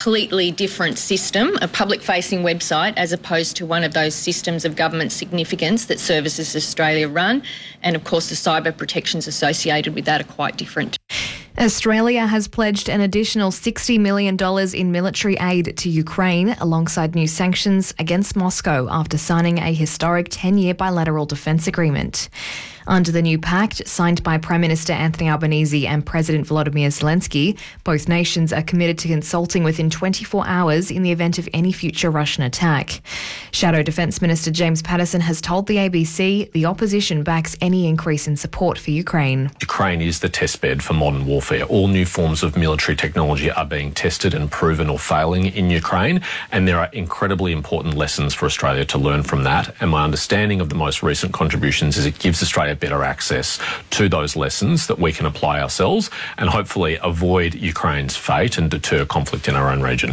completely different system, a public-facing website, as opposed to one of those systems of government significance that Services Australia run. And, of course, the cyber protections associated with that are quite different. Australia has pledged an additional $60 million in military aid to Ukraine alongside new sanctions against Moscow after signing a historic 10-year bilateral defence agreement. Under the new pact, signed by Prime Minister Anthony Albanese and President Volodymyr Zelensky, both nations are committed to consulting within 24 hours in the event of any future Russian attack. Shadow Defence Minister James Paterson has told the ABC the opposition backs any increase in support for Ukraine. Ukraine is the testbed for modern warfare. All new forms of military technology are being tested and proven or failing in Ukraine, and there are incredibly important lessons for Australia to learn from that. And my understanding of the most recent contributions is it gives Australia better access to those lessons that we can apply ourselves and hopefully avoid Ukraine's fate and deter conflict in our own region.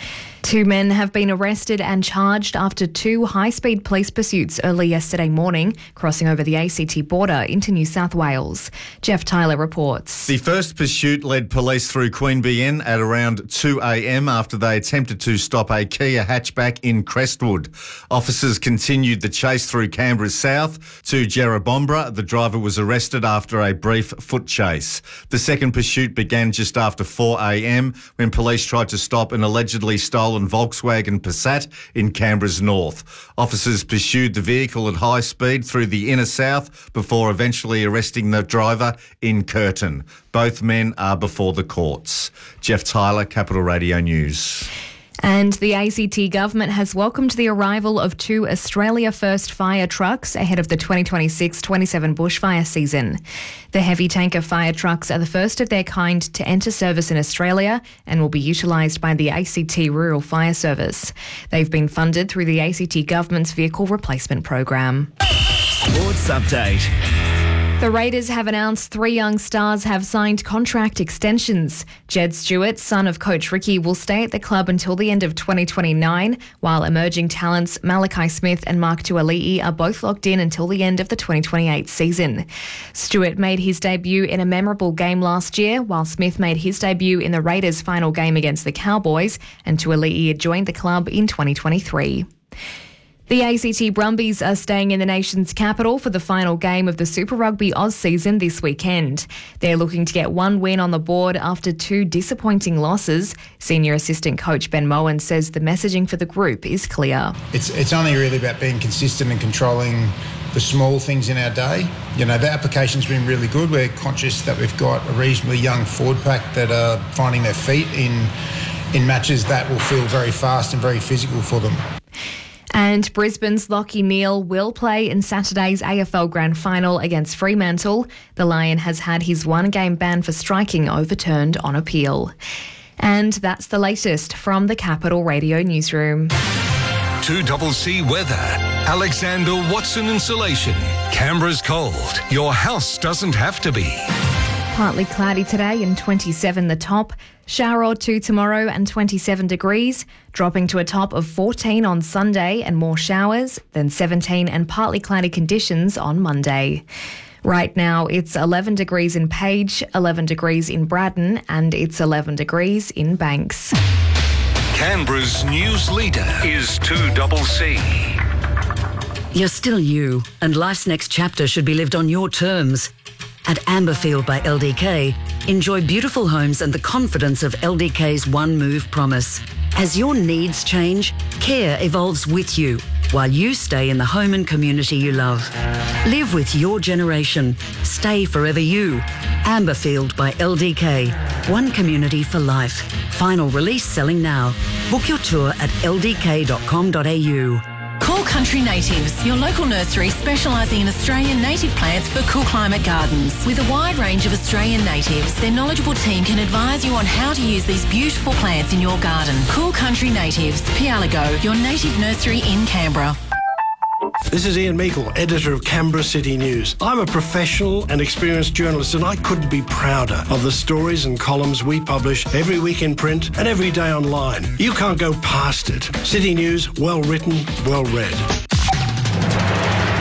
2 men have been arrested and charged after 2 high-speed police pursuits early yesterday morning, crossing over the ACT border into New South Wales. Jeff Tyler reports. The first pursuit led police through Queanbeyan at around 2 a.m. after they attempted to stop a Kia hatchback in Crestwood. Officers continued the chase through Canberra South to Jerrabombra. The driver was arrested after a brief foot chase. The second pursuit began just after 4 a.m. when police tried to stop an allegedly stolen Volkswagen Passat in Canberra's north. Officers pursued the vehicle at high speed through the inner south before eventually arresting the driver in Curtin. Both men are before the courts. Jeff Tyler, Capital Radio News. And the ACT government has welcomed the arrival of 2 Australia First fire trucks ahead of the 2026-27 bushfire season. The heavy tanker fire trucks are the first of their kind to enter service in Australia and will be utilised by the ACT Rural Fire Service. They've been funded through the ACT government's vehicle replacement program. Sports Update. The Raiders have announced 3 young stars have signed contract extensions. Jed Stewart, son of coach Ricky, will stay at the club until the end of 2029, while emerging talents Malachi Smith and Mark Tuali'i are both locked in until the end of the 2028 season. Stewart made his debut in a memorable game last year, while Smith made his debut in the Raiders' final game against the Cowboys, and Tuali'i joined the club in 2023. The ACT Brumbies are staying in the nation's capital for the final game of the Super Rugby Oz season this weekend. They're looking to get 1 win on the board after 2 disappointing losses. Senior assistant coach Ben Moen says the messaging for the group is clear. It's only really about being consistent and controlling the small things in our day. You know, the application's been really good. We're conscious that we've got a reasonably young forward pack that are finding their feet in matches that will feel very fast and very physical for them. And Brisbane's Lachie Neale will play in Saturday's AFL Grand Final against Fremantle. The Lion has had his 1-game ban for striking overturned on appeal. And that's the latest from the Capital Radio Newsroom. 2CC Weather. Alexander Watson Insulation. Canberra's cold. Your house doesn't have to be. Partly cloudy today and 27 the top. Shower or 2 tomorrow and 27 degrees. Dropping to a top of 14 on Sunday and more showers. Then 17 and partly cloudy conditions on Monday. Right now it's 11 degrees in Page, 11 degrees in Braddon and it's 11 degrees in Banks. Canberra's news leader is 2CC. You're still you, and life's next chapter should be lived on your terms. At Amberfield by LDK, enjoy beautiful homes and the confidence of LDK's One Move promise. As your needs change, care evolves with you, while you stay in the home and community you love. Live with your generation. Stay forever you. Amberfield by LDK. One community for life. Final release selling now. Book your tour at ldk.com.au. Cool Country Natives, your local nursery specialising in Australian native plants for cool climate gardens. With a wide range of Australian natives, their knowledgeable team can advise you on how to use these beautiful plants in your garden. Cool Country Natives, Pialago, your native nursery in Canberra. This is Ian Meikle, editor of Canberra City News. I'm a professional and experienced journalist, and I couldn't be prouder of the stories and columns we publish every week in print and every day online. You can't go past it. City News, well written, well read.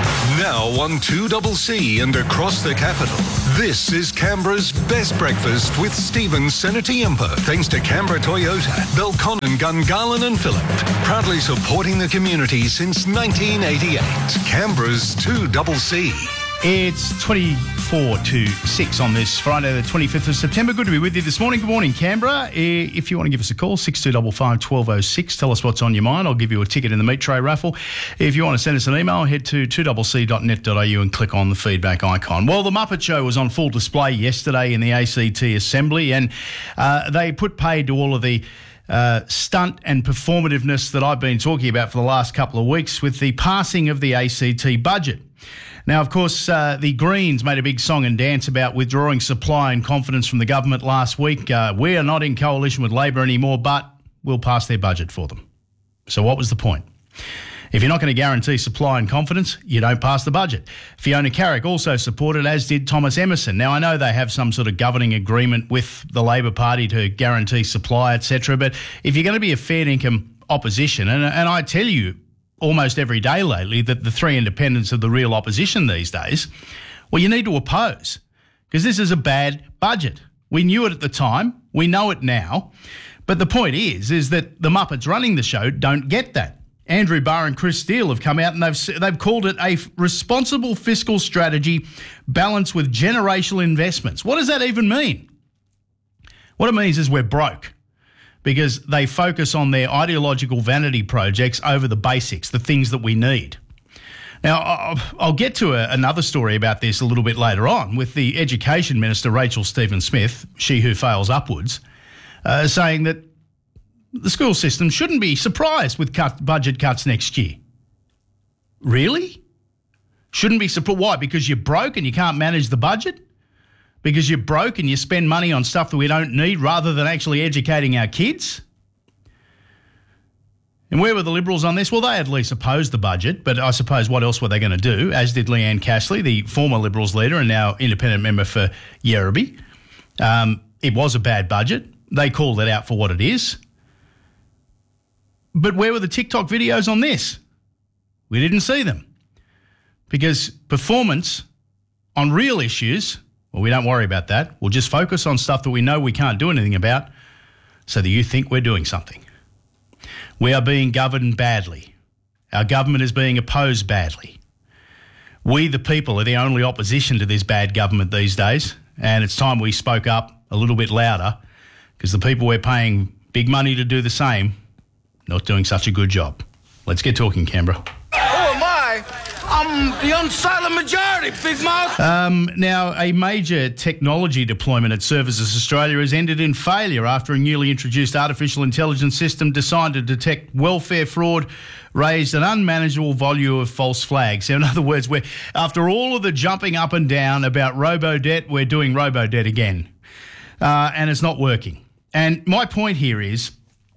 Now on 2CC and across the capital, this is Canberra's best breakfast with Stephen Senatiempa, thanks to Canberra Toyota, Belconnen, Gungahlin and Phillip, proudly supporting the community since 1988. Canberra's 2CC. It's 24 to 6 on this Friday, the 25th of September. Good to be with you this morning. Good morning, Canberra. If you want to give us a call, 6255 1206. Tell us what's on your mind. I'll give you a ticket in the meat tray raffle. If you want to send us an email, head to 2cc.net.au and click on the feedback icon. Well, the Muppet Show was on full display yesterday in the ACT Assembly, and they put paid to all of the stunt and performativeness that I've been talking about for the last couple of weeks with the passing of the ACT budget. Now, of course, the Greens made a big song and dance about withdrawing supply and confidence from the government last week. We are not in coalition with Labor anymore, but we'll pass their budget for them. So what was the point? If you're not going to guarantee supply and confidence, you don't pass the budget. Fiona Carrick also supported, as did Thomas Emerson. Now, I know they have some sort of governing agreement with the Labor Party to guarantee supply, etc., but if you're going to be a fair income opposition, and I tell you, almost every day lately that the three independents are the real opposition these days, well, you need to oppose because this is a bad budget. We knew it at the time. We know it now. But the point is that the Muppets running the show don't get that. Andrew Barr and Chris Steele have come out and they've called it a responsible fiscal strategy balanced with generational investments. What does that even mean? What it means is we're broke, because they focus on their ideological vanity projects over the basics, the things that we need. Now, I'll get to another story about this a little bit later on with the Education Minister, Rachel Stephen-Smith, she who fails upwards, saying that the school system shouldn't be surprised with budget cuts next year. Really? Shouldn't be surprised? Why? Because you're broke and you can't manage the budget? Because you're broke and you spend money on stuff that we don't need rather than actually educating our kids? And where were the Liberals on this? Well, they at least opposed the budget, but I suppose what else were they going to do, as did Leanne Cashley, the former Liberals leader and now independent member for Yerrabee. It was a bad budget. They called it out for what it is. But where were the TikTok videos on this? We didn't see them. Because performance on real issues, well, we don't worry about that. We'll just focus on stuff that we know we can't do anything about so that you think we're doing something. We are being governed badly. Our government is being opposed badly. We, the people, are the only opposition to this bad government these days, and it's time we spoke up a little bit louder because the people we're paying big money to do the same, not doing such a good job. Let's get talking, Canberra. Oh, my! I'm the unsilent majority, big mouth. Now, a major technology deployment at Services Australia has ended in failure after a newly introduced artificial intelligence system designed to detect welfare fraud raised an unmanageable volume of false flags. So in other words, after all of the jumping up and down about robo-debt, we're doing robo-debt again. And it's not working. And my point here is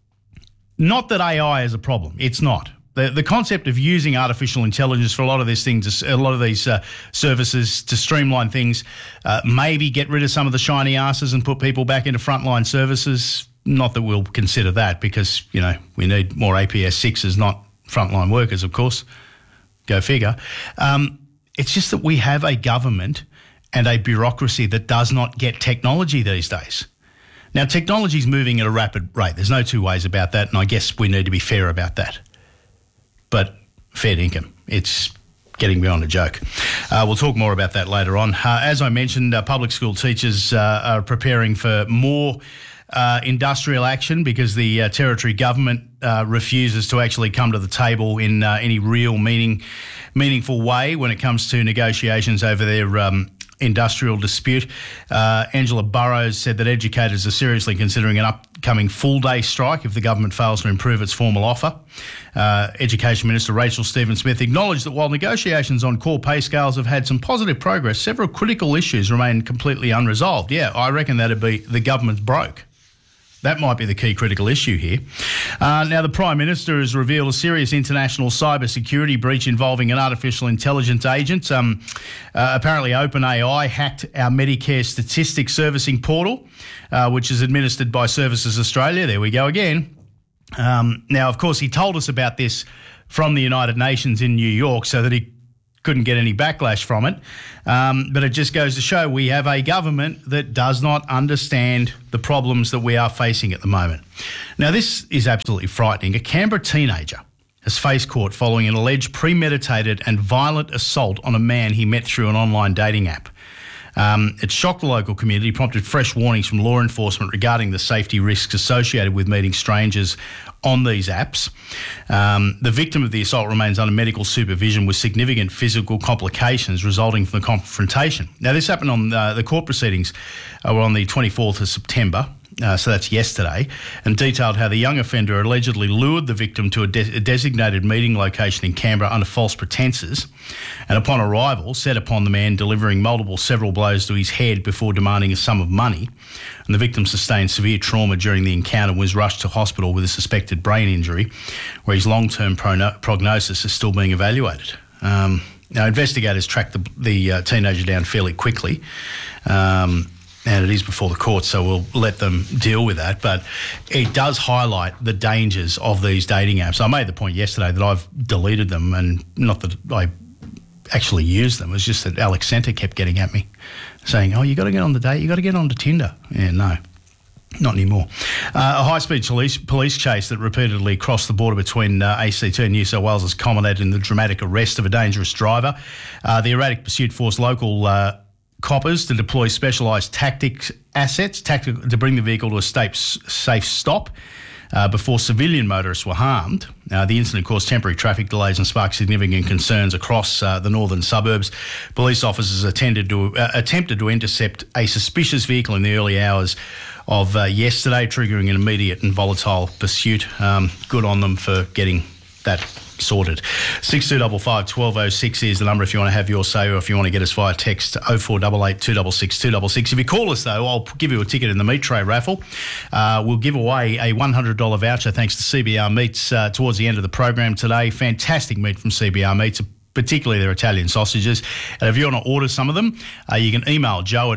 not that AI is a problem. It's not. The concept of using artificial intelligence for a lot of these things, a lot of these services to streamline things, maybe get rid of some of the shiny asses and put people back into frontline services. Not that we'll consider that because, you know, we need more APS 6s, not frontline workers, of course. Go figure. It's just that we have a government and a bureaucracy that does not get technology these days. Now, technology is moving at a rapid rate. There's no two ways about that, and I guess we need to be fair about that. But fair income, it's getting beyond a joke. We'll talk more about that later on. As I mentioned, public school teachers are preparing for more industrial action because the territory government refuses to actually come to the table in any real meaningful way when it comes to negotiations over their industrial dispute. Angela Burrows said that educators are seriously considering an upcoming full-day strike if the government fails to improve its formal offer. Education Minister Rachel Stephen-Smith acknowledged that while negotiations on core pay scales have had some positive progress, several critical issues remain completely unresolved. Yeah, I reckon that'd be the government's broke. That might be the key critical issue here. Now, the Prime Minister has revealed a serious international cyber security breach involving an artificial intelligence agent. Apparently, OpenAI hacked our Medicare statistics servicing portal, which is administered by Services Australia. There we go again. Now, of course, he told us about this from the United Nations in New York so that he couldn't get any backlash from it. But it just goes to show we have a government that does not understand the problems that we are facing at the moment. Now, this is absolutely frightening. A Canberra teenager has faced court following an alleged premeditated and violent assault on a man he met through an online dating app. It shocked the local community, prompted fresh warnings from law enforcement regarding the safety risks associated with meeting strangers on these apps. The victim of the assault remains under medical supervision with significant physical complications resulting from the confrontation. Now, this happened on the court proceedings were on the 24th of September. So that's yesterday, and detailed how the young offender allegedly lured the victim to a designated meeting location in Canberra under false pretences, and upon arrival set upon the man, delivering several blows to his head before demanding a sum of money. And the victim sustained severe trauma during the encounter and was rushed to hospital with a suspected brain injury, where his long-term prognosis is still being evaluated. Now, investigators tracked the teenager down fairly quickly. And it is before the court, so we'll let them deal with that. But it does highlight the dangers of these dating apps. I made the point yesterday that I've deleted them, and not that I actually use them. It's just that Alex Centre kept getting at me, saying, "Oh, you got to get on the date. You got to get onto Tinder." Yeah, no. Not anymore. A high-speed police chase that repeatedly crossed the border between ACT and New South Wales has culminated in the dramatic arrest of a dangerous driver. The erratic pursuit forced local coppers to deploy specialised assets to bring the vehicle to a safe stop before civilian motorists were harmed. The incident caused temporary traffic delays and sparked significant concerns across the northern suburbs. Police officers attempted to intercept a suspicious vehicle in the early hours of yesterday, triggering an immediate and volatile pursuit. Good on them for getting that sorted. 6255 1206 is the number if you want to have your say, or if you want to get us via text 0488 266 266. If you call us, though, I'll give you a ticket in the meat tray raffle. We'll give away a $100 voucher thanks to CBR Meats towards the end of the program today. Fantastic meat from CBR Meats, particularly their Italian sausages. And if you want to order some of them, you can email Joe at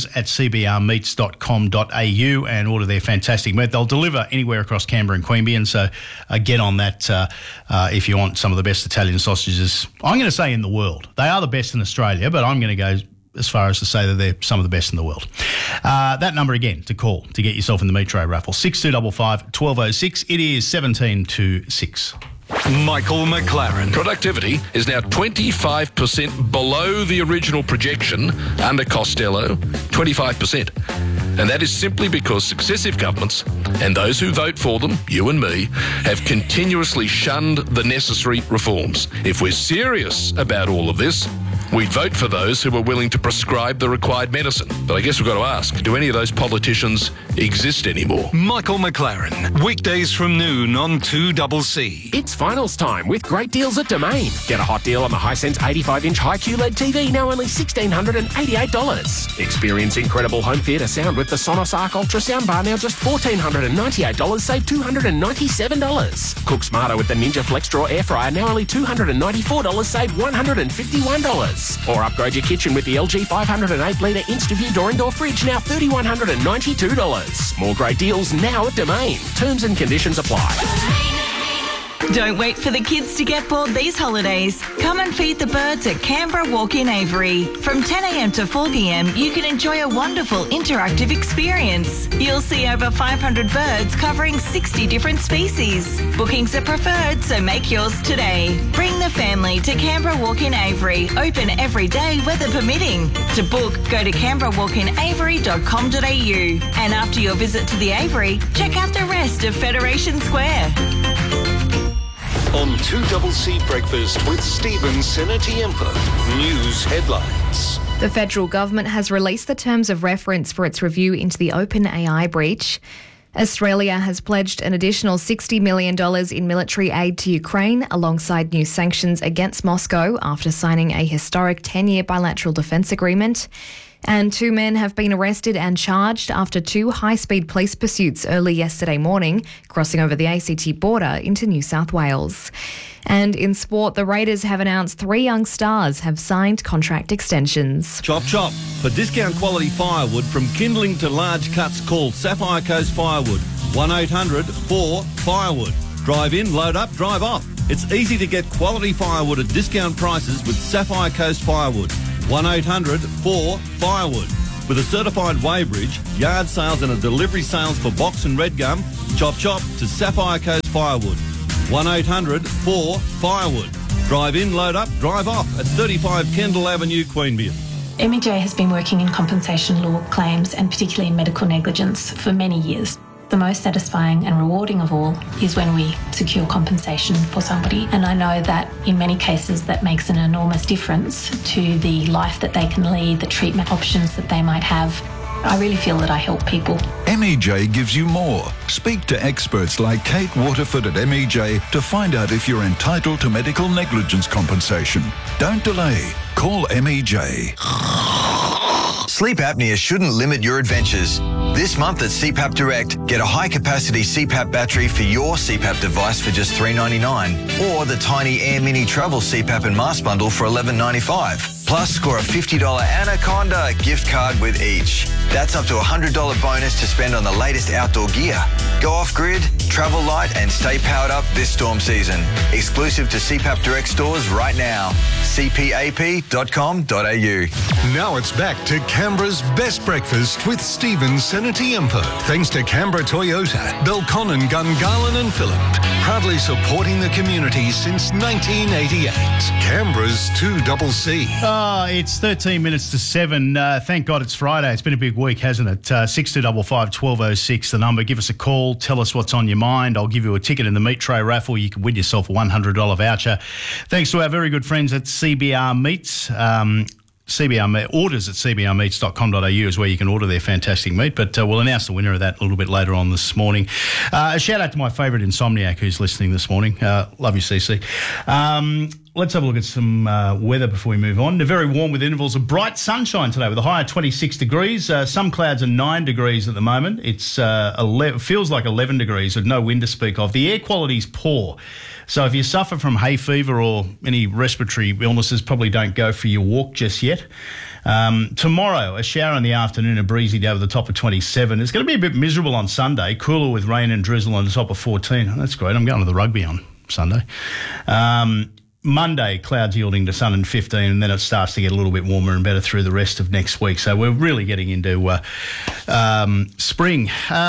orders@cbrmeats.com.au and order their fantastic meat. They'll deliver anywhere across Canberra and Queanbeyan, so get on that if you want some of the best Italian sausages, I'm going to say, in the world. They are the best in Australia, but I'm going to go as far as to say that they're some of the best in the world. That number again to call to get yourself in the meat tray raffle, 6255 1206. It is 17 to 6. Michael McLaren. Productivity is now 25% below the original projection under Costello, 25%. And that is simply because successive governments and those who vote for them, you and me, have continuously shunned the necessary reforms. If we're serious about all of this, we'd vote for those who are willing to prescribe the required medicine. But I guess we've got to ask, do any of those politicians exist anymore? Michael McLaren. Weekdays from noon on 2CC. It's finals time with great deals at Domain. Get a hot deal on the Hisense 85-inch high QLED TV, now only $1,688. Experience incredible home theatre sound with the Sonos Arc Ultra soundbar, now just $1,498, save $297. Cook smarter with the Ninja Flex Draw air fryer, now only $294, save $151. Or upgrade your kitchen with the LG 508-litre InstaView door-and-door fridge, now $3,192. More great deals now at Domain. Terms and conditions apply. Don't wait for the kids to get bored these holidays. Come and feed the birds at Canberra Walk-in Aviary. From 10 a.m. to 4 p.m, you can enjoy a wonderful interactive experience. You'll see over 500 birds covering 60 different species. Bookings are preferred, so make yours today. Bring the family to Canberra Walk-in Aviary. Open every day, weather permitting. To book, go to canberrawalkinaviary.com.au. And after your visit to the aviary, check out the rest of Federation Square. On 2CC Breakfast with Stephen Senatiempa. News headlines. The federal government has released the terms of reference for its review into the OpenAI breach. Australia has pledged an additional $60 million in military aid to Ukraine alongside new sanctions against Moscow after signing a historic 10-year bilateral defence agreement. And 2 men have been arrested and charged after 2 high-speed police pursuits early yesterday morning, crossing over the ACT border into New South Wales. And in sport, the Raiders have announced 3 young stars have signed contract extensions. Chop chop. For discount quality firewood from kindling to large cuts, call Sapphire Coast Firewood. 1800 4 Firewood. Drive in, load up, drive off. It's easy to get quality firewood at discount prices with Sapphire Coast Firewood. 1-800-4-FIREWOOD. With a certified weighbridge, yard sales and a delivery sales for box and red gum, chop to Sapphire Coast Firewood. 1-800-4-FIREWOOD. Drive in, load up, drive off at 35 Kendall Avenue, Queanbeyan. MEJ has been working in compensation law claims and particularly in medical negligence for many years. The most satisfying and rewarding of all is when we secure compensation for somebody. And I know that in many cases that makes an enormous difference to the life that they can lead, the treatment options that they might have. I really feel that I help people. MEJ gives you more. Speak to experts like Kate Waterford at MEJ to find out if you're entitled to medical negligence compensation. Don't delay. Call MEJ. Sleep apnea shouldn't limit your adventures. This month at CPAP Direct, get a high-capacity CPAP battery for your CPAP device for just $3.99, or the Tiny Air Mini Travel CPAP and Mask Bundle for $11.95. Plus, score a $50 Anaconda gift card with each. That's up to a $100 bonus to spend on the latest outdoor gear. Go off-grid, travel light and stay powered up this storm season. Exclusive to CPAP Direct stores right now. cpap.com.au. Now it's back to Canberra's Best Breakfast with Stephen Senatiempo. Thanks to Canberra Toyota, Belconnen, Gungahlin and Phillip. Proudly supporting the community since 1988. Canberra's 2CC. It's 13 minutes to 7. Thank God it's Friday. It's been a big week, hasn't it? 6255 1206, the number. Give us a call. Tell us what's on your mind. I'll give you a ticket in the meat tray raffle. You can win yourself a $100 voucher. Thanks to our very good friends at CBR Meats. Orders at cbrmeats.com.au is where you can order their fantastic meat, but we'll announce the winner of that a little bit later on this morning. A shout out to my favourite insomniac who's listening this morning. Love you, CC. Let's have a look at some weather before we move on. They're very warm with intervals of bright sunshine today with a high of 26 degrees. Some clouds are 9 degrees at the moment. It's feels like 11 degrees with no wind to speak of. The air quality's poor. So if you suffer from hay fever or any respiratory illnesses, probably don't go for your walk just yet. Tomorrow, a shower in the afternoon, a breezy day with a top of 27. It's going to be a bit miserable on Sunday, cooler with rain and drizzle on the top of 14. Oh, that's great. I'm going to the rugby on Sunday. Monday, clouds yielding to sun and 15, and then it starts to get a little bit warmer and better through the rest of next week. So we're really getting into spring.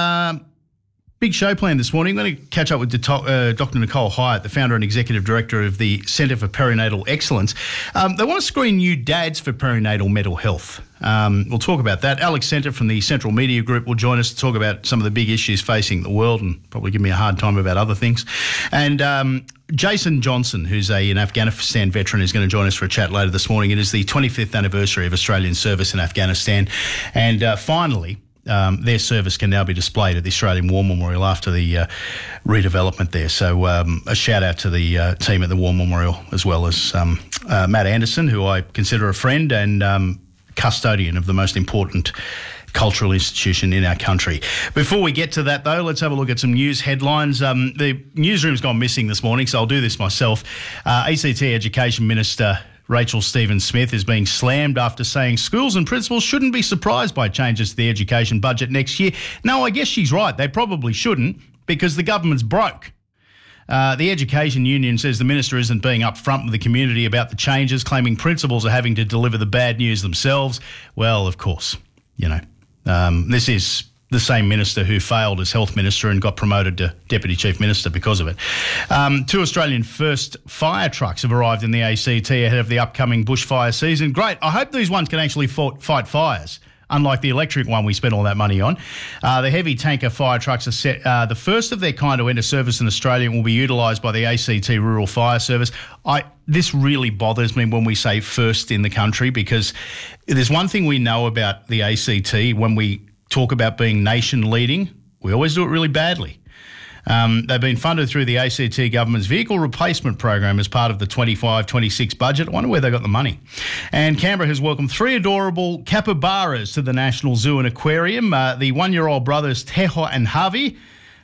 Big show planned this morning. I'm going to catch up with Dr. Nicole Hyatt, the founder and executive director of the Centre for Perinatal Excellence. They want to screen new dads for perinatal mental health. We'll talk about that. Alex Centre from the Central Media Group will join us to talk about some of the big issues facing the world and probably give me a hard time about other things. And Jason Johnson, who's an Afghanistan veteran, is going to join us for a chat later this morning. It is the 25th anniversary of Australian service in Afghanistan. And finally, their service can now be displayed at the Australian War Memorial after the redevelopment there. So a shout out to the team at the War Memorial, as well as Matt Anderson, who I consider a friend and custodian of the most important cultural institution in our country. Before we get to that, though, let's have a look at some news headlines. The newsroom's gone missing this morning, so I'll do this myself. ACT Education Minister Rachel Stephen-Smith is being slammed after saying schools and principals shouldn't be surprised by changes to the education budget next year. No, I guess she's right. They probably shouldn't, because the government's broke. The Education Union says the minister isn't being upfront with the community about the changes, claiming principals are having to deliver the bad news themselves. Well, of course, this is the same minister who failed as health minister and got promoted to deputy chief minister because of it. 2 Australian first fire trucks have arrived in the ACT ahead of the upcoming bushfire season. Great. I hope these ones can actually fight fires, unlike the electric one we spent all that money on. The heavy tanker fire trucks are set, the first of their kind to enter service in Australia, and will be utilised by the ACT Rural Fire Service. This really bothers me when we say first in the country, because there's one thing we know about the ACT. When we talk about being nation leading, we always do it really badly. They've been funded through the ACT government's vehicle replacement program as part of the 25-26 budget. I wonder where they got the money. And Canberra has welcomed 3 adorable capybaras to the National Zoo and Aquarium. The 1-year-old brothers Tejo and Javi.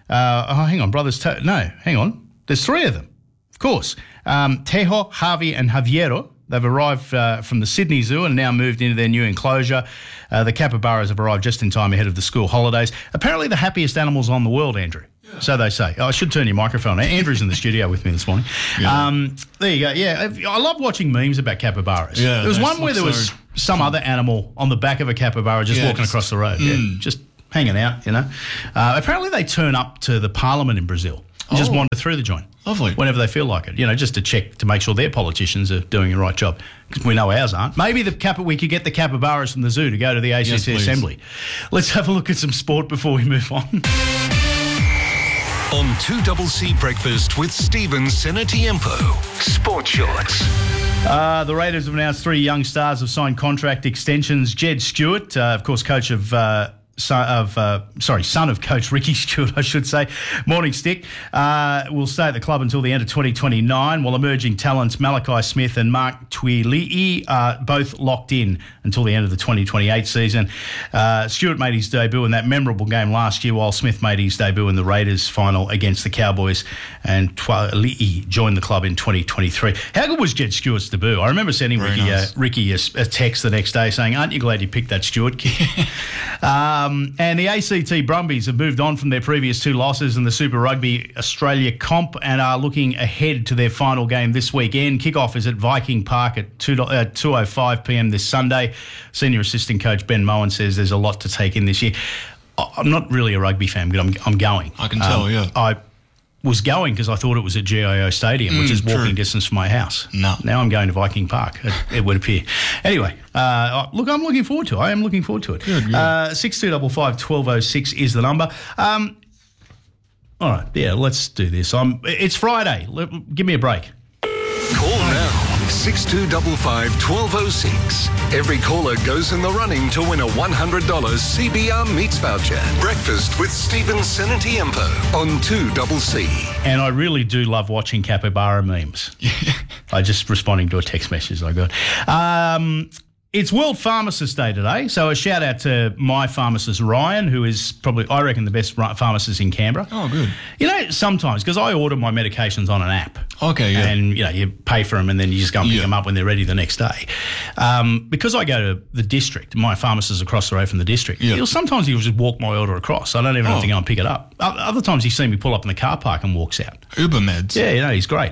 There's 3 of them, of course. Tejo, Javi and Javiero. They've arrived from the Sydney Zoo and now moved into their new enclosure. The capybaras have arrived just in time ahead of the school holidays. Apparently the happiest animals on the world, Andrew. So they say. I should turn your microphone on. Andrew's in the studio with me this morning. Yeah. There you go. Yeah, I love watching memes about capybaras. Yeah, there was one where there was some other animal on the back of a capybara just walking across the road. Yeah, just hanging out, you know. Apparently they turn up to the parliament in Brazil and just wander through the joint. Lovely. Whenever they feel like it, you know, just to check, to make sure their politicians are doing the right job. Because we know ours aren't. Maybe we could get the capybaras from the zoo to go to the ACT Assembly. Let's have a look at some sport before we move on. On 2CC Breakfast with Stephen Senatiempo. Sport Shorts. The Raiders have announced 3 young stars have signed contract extensions. Jed Stewart, of course, son of Coach Ricky Stewart, I should say. Morning, Stick. Will stay at the club until the end of 2029, while emerging talents Malachi Smith and Mark Tuilii are both locked in until the end of the 2028 season. Stewart made his debut in that memorable game last year, while Smith made his debut in the Raiders final against the Cowboys, and Tuilii joined the club in 2023. How good was Jed Stewart's debut? I remember sending Ricky a text the next day saying, "Aren't you glad you picked that Stewart kid?" And the ACT Brumbies have moved on from their previous 2 losses in the Super Rugby Australia comp and are looking ahead to their final game this weekend. Kickoff is at Viking Park at 2:05 p.m. this Sunday. Senior assistant coach Ben Moen says there's a lot to take in this year. I'm not really a rugby fan, but I'm going. I can tell, yeah. I was going because I thought it was at GIO Stadium, which is walking distance from my house. No. Now I'm going to Viking Park, it would appear. Anyway, look, I'm looking forward to it. I am looking forward to it. Good, yeah. 6255 1206 is the number. All right, yeah, let's do this. It's Friday. Give me a break. Call now. 6255 1206. Every caller goes in the running to win a $100 CBR Meats voucher. Breakfast with Stephen Senatiempo on 2CC. And I really do love watching capybara memes. I just responding to a text message I got. It's World Pharmacist Day today, so a shout out to my pharmacist Ryan, who is probably, I reckon, the best pharmacist in Canberra. Oh, good. You know, sometimes, because I order my medications on an app. Okay, yeah. And, you know, you pay for them and then you just go and pick them up when they're ready the next day. Because I go to the district, my pharmacist is across the road from the district, sometimes he'll just walk my order across. I don't even have to go and pick it up. Other times he's seen me pull up in the car park and walks out. Uber meds. Yeah, you know, he's great.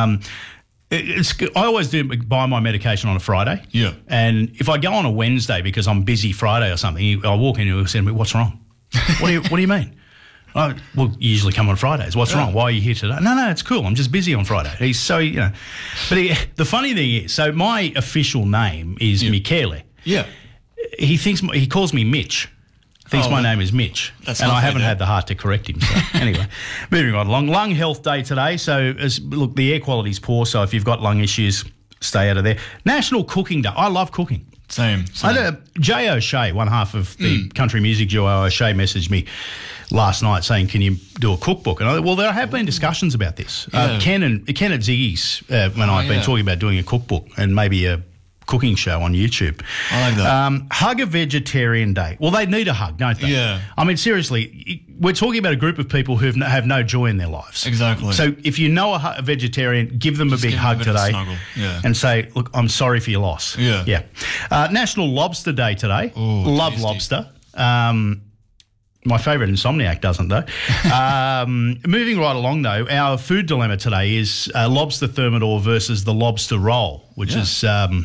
I always do buy my medication on a Friday. Yeah. And if I go on a Wednesday because I'm busy Friday or something, I walk in and he'll say to me, "What's wrong?" What do you mean? Well, you usually come on Fridays. What's wrong? Why are you here today? No, it's cool. I'm just busy on Friday. He's so, you know. But the funny thing is, so my official name is Michele. Yeah. He calls me Mitch. Thinks my name is Mitch, and I haven't had the heart to correct him. So anyway, moving right along. Lung Health Day today. So, look, the air quality's poor, so if you've got lung issues, stay out of there. National Cooking Day. I love cooking. Same. Jay O'Shea, one half of the country music duo O'Shea, messaged me last night saying, "Can you do a cookbook?" And there have been discussions about this. Ken at Ziggy's, when I've been talking about doing a cookbook and maybe a cooking show on YouTube. I like that. Hug a Vegetarian Day. Well, they need a hug, don't they? Yeah. I mean, seriously, we're talking about a group of people who have no joy in their lives. Exactly. So if you know a vegetarian, give them a big hug today and say, "Look, I'm sorry for your loss." Yeah. National Lobster Day today. Ooh, love tasty. lobster. My favourite insomniac doesn't, though. Moving right along, though, our food dilemma today is lobster thermidor versus the lobster roll, which is...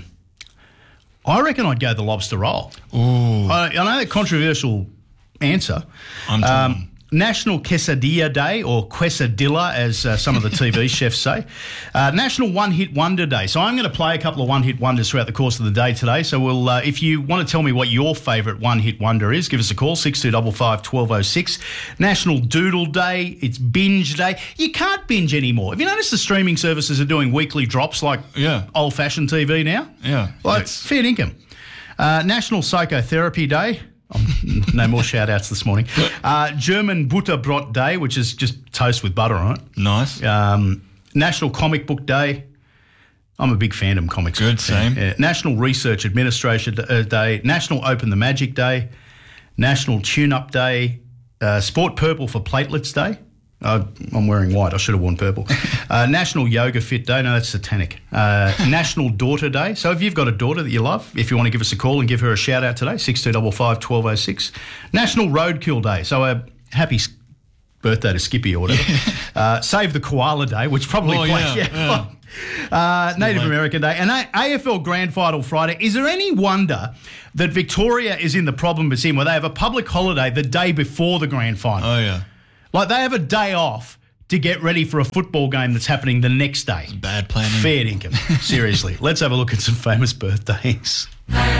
I reckon I'd go the lobster roll. Ooh. I know that controversial answer. National Quesadilla Day, or Quesadilla, as some of the TV chefs say. National One Hit Wonder Day. So I'm going to play a couple of one hit wonders throughout the course of the day today. So we'll, if you want to tell me what your favourite one hit wonder is, give us a call, 6255 1206. National Doodle Day. It's Binge Day. You can't binge anymore. Have you noticed the streaming services are doing weekly drops like old-fashioned TV now? Yeah. Like fair income. National Psychotherapy Day. No more shout-outs this morning. German Butterbrot Day, which is just toast with butter on it. Nice. National Comic Book Day. I'm a big fan of comics. Good, same. National Research Administration Day. National Open the Magic Day. National Tune-Up Day. Sport Purple for Platelets Day. I'm wearing white. I should have worn purple. National Yoga Fit Day. No, that's satanic. National Daughter Day. So if you've got a daughter that you love, if you want to give us a call and give her a shout-out today, 6255 1206. National Roadkill Day. So a happy birthday to Skippy or whatever. Save the Koala Day, which probably Native American Day. And AFL Grand Final Friday. Is there any wonder that Victoria is in the problem it's in, where they have a public holiday the day before the Grand Final? Oh, yeah. Like, they have a day off to get ready for a football game that's happening the next day. Bad planning. Fair dinkum. Seriously. Let's have a look at some famous birthdays.